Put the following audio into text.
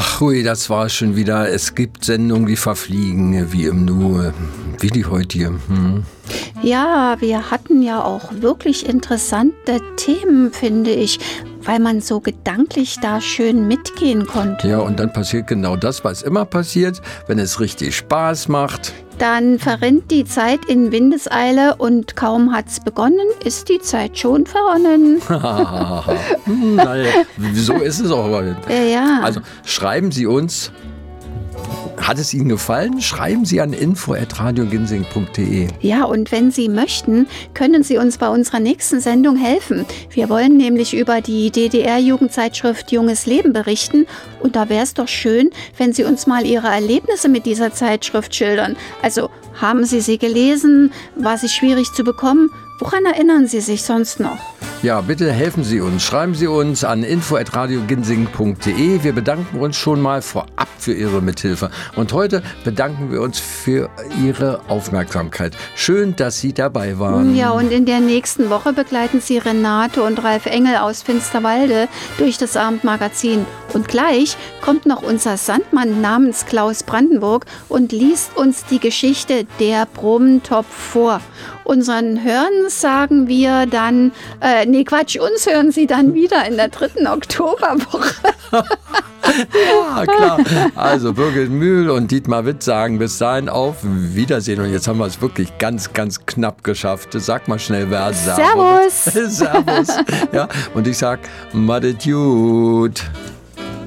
Ach, hui, das war schon wieder. Es gibt Sendungen, die verfliegen, wie im Nu, wie die heutige. Ja, wir hatten ja auch wirklich interessante Themen, finde ich, weil man so gedanklich da schön mitgehen konnte. Ja, und dann passiert genau das, was immer passiert, wenn es richtig Spaß macht. Dann verrinnt die Zeit in Windeseile und kaum hat's begonnen, ist die Zeit schon verronnen. Naja, so ist es auch. Ja. Also schreiben Sie uns. Hat es Ihnen gefallen? Schreiben Sie an info@radioginsing.de. Ja, und wenn Sie möchten, können Sie uns bei unserer nächsten Sendung helfen. Wir wollen nämlich über die DDR-Jugendzeitschrift Junges Leben berichten. Und da wäre es doch schön, wenn Sie uns mal Ihre Erlebnisse mit dieser Zeitschrift schildern. Also, haben Sie sie gelesen? War sie schwierig zu bekommen? Woran erinnern Sie sich sonst noch? Ja, bitte helfen Sie uns. Schreiben Sie uns an info@radioginsing.de. Wir bedanken uns schon mal vorab für Ihre Mithilfe. Und heute bedanken wir uns für Ihre Aufmerksamkeit. Schön, dass Sie dabei waren. Ja, und in der nächsten Woche begleiten Sie Renate und Ralf Engel aus Finsterwalde durch das Abendmagazin. Und gleich kommt noch unser Sandmann namens Klaus Brandenburg und liest uns die Geschichte der Brummtopf vor. Unseren Hörern sagen wir dann, uns hören Sie dann wieder in der 3. Oktoberwoche. Ja, klar. Also Birgit Mühl und Dietmar Witt sagen bis dahin auf Wiedersehen. Und jetzt haben wir es wirklich ganz, ganz knapp geschafft. Sag mal schnell, wer Servus. Servus. Ja, und ich sag, madet gut.